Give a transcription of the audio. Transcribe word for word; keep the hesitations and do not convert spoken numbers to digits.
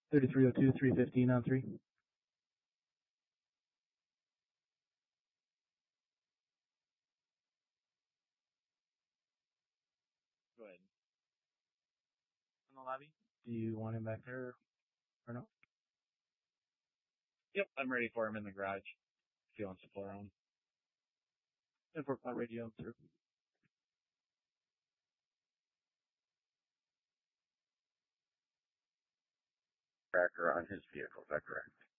thirty-three oh two, three fifteen on three. Go ahead. On the lobby? Do you want him back there or no? Yep, I'm ready for him in the garage. If he wants to pull around. ten four pot radio through. Tracker on his vehicle, is that correct?